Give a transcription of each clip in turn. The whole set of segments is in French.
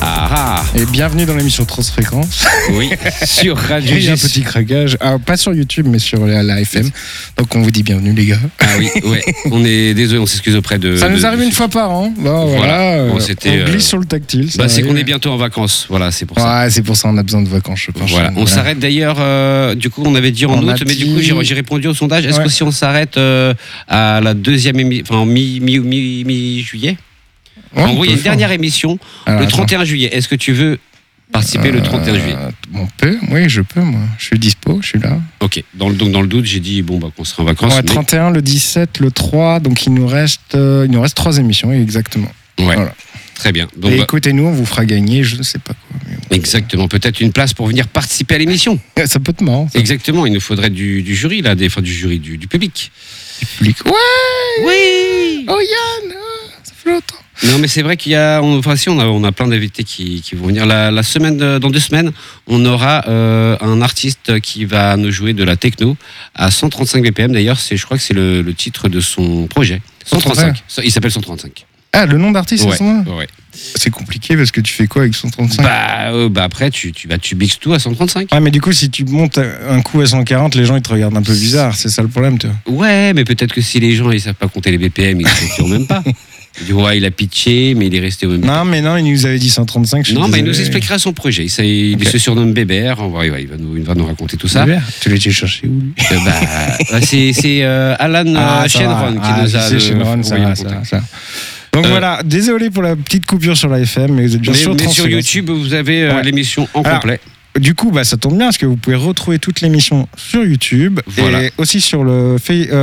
Et bienvenue dans l'émission Transfréquence. Oui, sur Radio G. Il y a un petit craquage. Pas sur YouTube, mais sur la FM. Donc on vous dit bienvenue, les gars. Ah oui, ouais. On est désolé, on s'excuse auprès de. Ça nous arrive une fois par an. Bon, voilà. Bon, on glisse sur le tactile. C'est qu'on est bientôt en vacances. Voilà, c'est pour ça. Ouais, c'est pour ça on a besoin de vacances, je pense. Voilà. On s'arrête d'ailleurs. Du coup, on avait dit en août, mais du coup, j'ai répondu au sondage. Est-ce que si on s'arrête à la deuxième émission, enfin mi-juillet? En gros, il y a une dernière émission le 31 juillet. Est-ce que tu veux participer le 31 juillet? On peut, oui, je peux, moi. Je suis dispo, je suis là. Ok, donc dans le doute, j'ai dit qu'on sera en vacances. Ouais, 31, le 17, le 3, donc il nous reste 3 émissions, exactement. Ouais, voilà. Très bien. Donc, et écoutez-nous, on vous fera gagner, je ne sais pas quoi. Mais exactement, peut-être une place pour venir participer à l'émission. Ça peut être marrant. Ça. Exactement, il nous faudrait du jury, là, du jury, du public. Du public. Ouais. Oui. Oh Yann, ça fait longtemps. Non, mais c'est vrai qu'il y a, on a plein d'invités qui vont venir. La semaine, dans 2 semaines, on aura un artiste qui va nous jouer de la techno à 135 BPM. D'ailleurs, je crois que c'est le titre de son projet. 135. Il s'appelle 135. Ah, le nom d'artiste, c'est ça? Ouais. C'est compliqué parce que tu fais quoi avec 135? Bah après, tu mixes tout à 135. Ah, mais du coup, si tu montes un coup à 140, les gens ils te regardent un peu bizarre. C'est ça le problème, tu vois. Ouais, mais peut-être que si les gens ils savent pas compter les BPM, ils ne compteront même pas. Ils disent, ouais, il a pitché, mais il est resté au même temps. Non, il nous avait dit 135. Non, mais il nous expliquera son projet. Il se surnomme Bébert. Il va nous raconter tout ça. Bébert, tu l'as été chercher où, lui? C'est Alan Shenron qui nous a. C'est Shenron, ça. Donc voilà, désolé pour la petite coupure sur la FM, mais vous êtes bien sûr mais sur YouTube, vous avez l'émission en complet. Du coup, ça tombe bien parce que vous pouvez retrouver toute l'émission sur YouTube et aussi sur le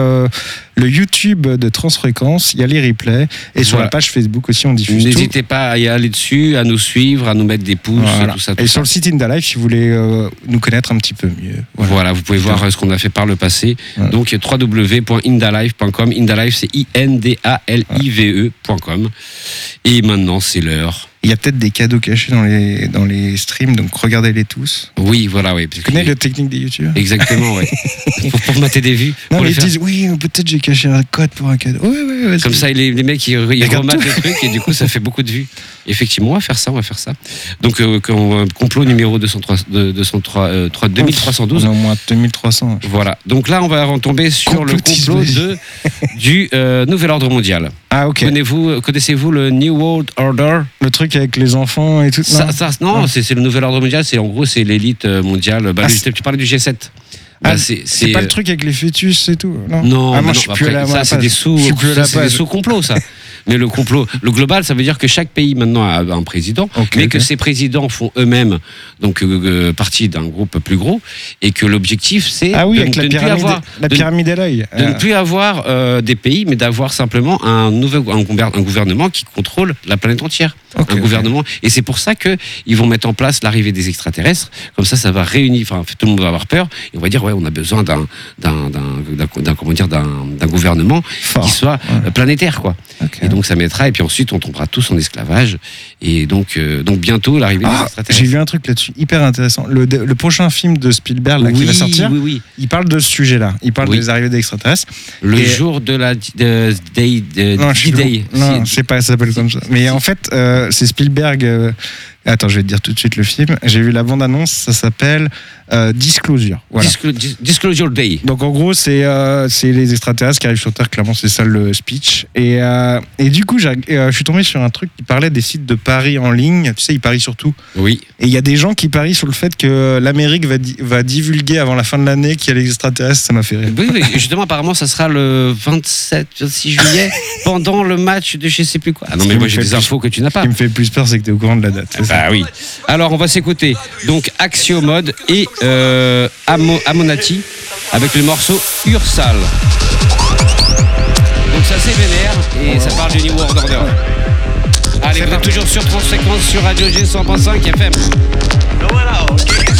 YouTube de Transfréquence. Il y a les replays et sur la page Facebook aussi, on diffuse. N'hésitez pas à y aller dessus, à nous suivre, à nous mettre des pouces, tout ça. Et sur le site Indalife, si vous voulez nous connaître un petit peu mieux. Voilà, vous pouvez voir ce qu'on a fait par le passé. Voilà. Donc www.indalife.com. Indalife, c'est INDALIVE.com. Et maintenant, c'est l'heure. Il y a peut-être des cadeaux cachés dans les streams, donc regardez-les tous. Oui, voilà, oui. Tu connais la technique des youtubeurs? Exactement, oui. pour mater des vues. Non, mais ils disent, oui, peut-être j'ai caché un code pour un cadeau. Ouais, comme ça, les mecs, ils rematent les trucs et du coup, ça fait beaucoup de vues. Effectivement, on va faire ça. Donc, complot numéro 2312. On a au moins 2300. Voilà. Donc là, on va retomber sur le complot du Nouvel Ordre Mondial. Ah, ok. Connaissez-vous le New World Order? Le truc avec les enfants et tout? Non, c'est le Nouvel Ordre Mondial. En gros, c'est l'élite mondiale. Tu parlais du G7. C'est pas le truc avec les fœtus et tout? Non, moi, je suis plus à la ça, c'est des sous-complots, ça. Mais le global, ça veut dire que chaque pays maintenant a un président, que ces présidents font eux-mêmes partie d'un groupe plus gros, et que l'objectif c'est la pyramide à l'œil. De ne plus avoir des pays, mais d'avoir simplement un gouvernement qui contrôle la planète entière. Un gouvernement, et c'est pour ça que ils vont mettre en place l'arrivée des extraterrestres. Comme ça va réunir. Enfin, tout le monde va avoir peur, et on va dire on a besoin d'un gouvernement qui soit planétaire, quoi. Et donc ça mettra, et puis ensuite on tombera tous en esclavage, et donc bientôt l'arrivée des extraterrestres. J'ai vu un truc là-dessus hyper intéressant. Le prochain film de Spielberg là, qui va sortir, il parle de ce sujet-là. Il parle des arrivées d'extraterrestres. Le jour de la D-Day. Non, je sais pas, ça s'appelle comme ça. Mais en fait, c'est Spielberg. Attends, je vais te dire tout de suite le film. J'ai vu la bande-annonce, ça s'appelle Disclosure. Voilà. Disclosure Day. Donc en gros, c'est les extraterrestres qui arrivent sur Terre, clairement, c'est ça le speech. Et du coup, je suis tombé sur un truc qui parlait des sites de paris en ligne. Tu sais, ils parient sur tout. Oui. Et il y a des gens qui parient sur le fait que l'Amérique va divulguer avant la fin de l'année qu'il y a les extraterrestres. Ça m'a fait rire. Oui, justement, apparemment, ça sera le 26 juillet, pendant le match de je sais plus quoi. Ah non, mais moi, j'ai des infos que tu n'as pas. Ce qui me fait plus peur, c'est que tu es au courant de la date. Ah oui. Alors, on va s'écouter donc Axiomode et Amonati avec le morceau Ursal. Donc ça c'est vénère et ça parle du New World Order. Allez, vous êtes toujours sur Transfréquence sur Radio G 100.5 FM. Voilà, ok.